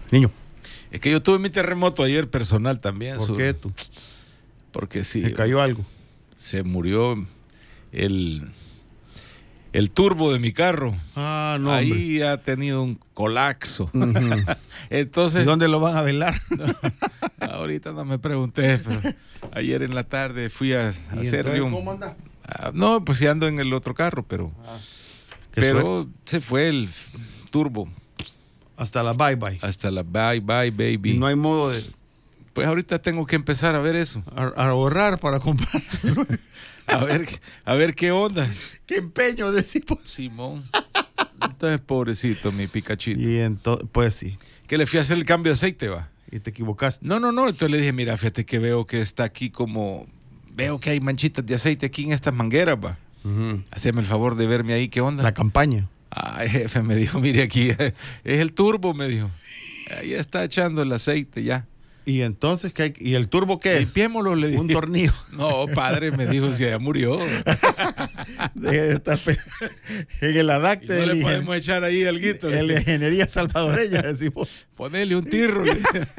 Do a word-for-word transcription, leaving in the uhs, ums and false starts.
Niño. Es que yo tuve mi terremoto ayer personal también. ¿Por sur. qué tú? Porque sí. ¿Se cayó algo? Se murió el, el turbo de mi carro. Ah, no, Ahí hombre. Ha tenido un colapso. Uh-huh. Entonces, ¿y dónde lo van a velar? No, ahorita no me pregunté, pero ayer en la tarde fui a, a hacerle un... ¿Cómo anda? Ah, no, pues ya ando en el otro carro, pero... Ah, pero suerte. Se fue el turbo. Hasta la bye bye. Hasta la bye bye, baby. Y no hay modo de... Pues ahorita tengo que empezar a ver eso. A, a ahorrar para comprar. a ver a ver qué onda. Qué empeño decimos. Simón. Entonces, pobrecito, mi Picachito. Y entonces, pues sí. Que le fui a hacer el cambio de aceite, va. Y te equivocaste. No, no, no. Entonces le dije, mira, fíjate que veo que está aquí como... Veo que hay manchitas de aceite aquí en estas mangueras, va. Uh-huh. Haceme el favor de verme ahí, ¿qué onda? La campaña. Ay, jefe, me dijo, mire aquí, es el turbo, me dijo. Ahí está echando el aceite ya. ¿Y entonces qué hay? ¿Y el turbo qué es? Limpiémoslo, le dije. Un tornillo. No, padre, me dijo, si ya murió. De estar pe... en el adacte. Y no de le podemos echar ahí alguito. En la ingeniería salvadoreña, decimos. Ponele un tirro.